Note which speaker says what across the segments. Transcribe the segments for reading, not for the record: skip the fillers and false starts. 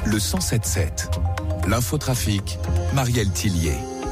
Speaker 1: le 107.7. L'infotrafic, Marielle Tillier.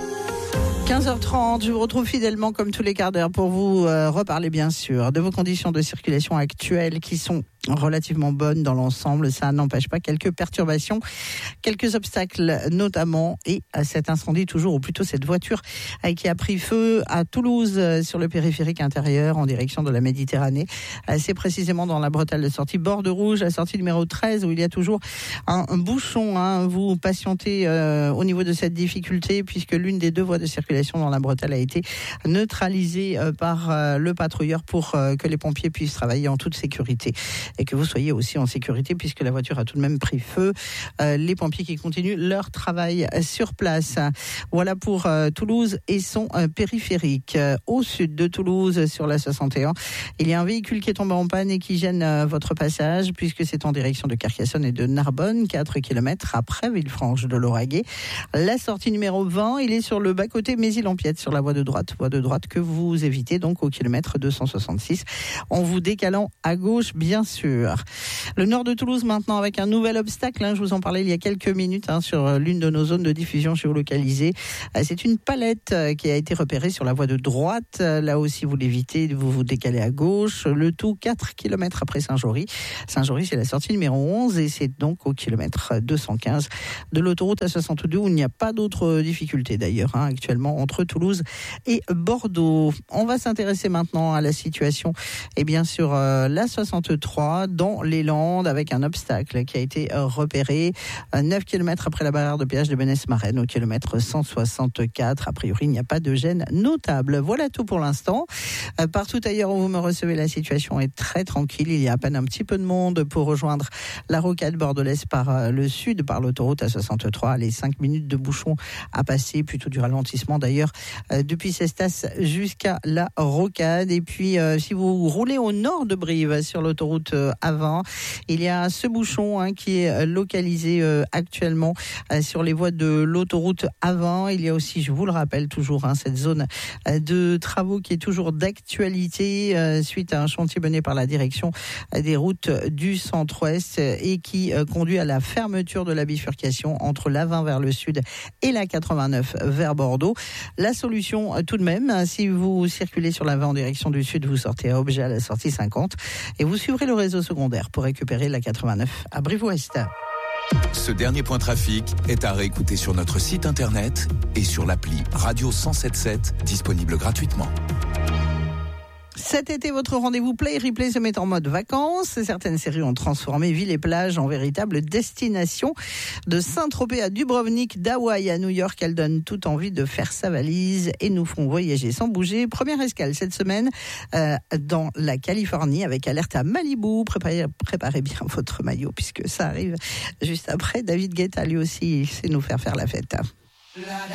Speaker 2: 15h30, je vous retrouve fidèlement comme tous les quarts d'heure pour vous reparler bien sûr de vos conditions de circulation actuelles qui sont relativement bonnes dans l'ensemble. Ça n'empêche pas quelques perturbations, quelques obstacles notamment, et cet incendie toujours, ou plutôt cette voiture qui a pris feu à Toulouse sur le périphérique intérieur en direction de la Méditerranée. C'est précisément dans la bretelle de sortie Bordeaux-Rouge, la sortie numéro 13 où il y a toujours un bouchon. Vous patientez au niveau de cette difficulté puisque l'une des deux voies de circulation dans la bretelle a été neutralisée par le patrouilleur pour que les pompiers puissent travailler en toute sécurité et que vous soyez aussi en sécurité puisque la voiture a tout de même pris feu. Les pompiers qui continuent leur travail sur place. Voilà pour Toulouse et son périphérique. Au sud de Toulouse, sur la 61, il y a un véhicule qui est tombé en panne et qui gêne votre passage puisque c'est en direction de Carcassonne et de Narbonne, 4 km après Villefranche de Lauragais. La sortie numéro 20, il est sur le bas-côté, mais il empiète sur la voie de droite que vous évitez donc au kilomètre 266 en vous décalant à gauche bien sûr. Le nord de Toulouse maintenant avec un nouvel obstacle, je vous en parlais il y a quelques minutes sur l'une de nos zones de diffusion géolocalisée. C'est une palette qui a été repérée sur la voie de droite. Là aussi vous l'évitez, vous vous décalez à gauche, le tout 4 km après Saint-Jory. Saint-Jory c'est la sortie numéro 11 et c'est donc au kilomètre 215 de l'autoroute A62 où il n'y a pas d'autres difficultés d'ailleurs actuellement entre Toulouse et Bordeaux. On va s'intéresser maintenant à la situation sur la 63 dans les Landes avec un obstacle qui a été repéré 9 km après la barrière de péage de Bénesse-Marraine au kilomètre 164. A priori, il n'y a pas de gêne notable. Voilà tout pour l'instant. Partout ailleurs où vous me recevez, la situation est très tranquille. Il y a à peine un petit peu de monde pour rejoindre la rocade bordelaise par le sud, par l'autoroute A63. Les 5 minutes de bouchon à passer, plutôt du ralentissement d'ailleurs, depuis Cestas jusqu'à la rocade. Et puis, si vous roulez au nord de Brive sur l'autoroute A20, il y a ce bouchon qui est localisé actuellement sur les voies de l'autoroute A20. Il y a aussi, je vous le rappelle toujours, cette zone de travaux qui est toujours d'actualité suite à un chantier mené par la direction des routes du centre-ouest et qui conduit à la fermeture de la bifurcation entre l'A20 vers le sud et la 89 vers Bordeaux. La solution tout de même, si vous circulez sur l'A20 en direction du sud, vous sortez à Objet à la sortie 50 et vous suivrez le réseau secondaire pour récupérer la 89 à Brive-Ouest.
Speaker 1: Ce dernier point trafic est à réécouter sur notre site internet et sur l'appli Radio 107.7 disponible gratuitement.
Speaker 2: Cet été, votre rendez-vous Play Replay se met en mode vacances. Certaines séries ont transformé villes et plages en véritable destination. De Saint-Tropez à Dubrovnik, d'Hawaï à New York, elles donnent toute envie de faire sa valise et nous font voyager sans bouger. Première escale cette semaine dans la Californie avec alerte à Malibu. Préparez bien votre maillot puisque ça arrive juste après. David Guetta, lui aussi, sait nous faire la fête.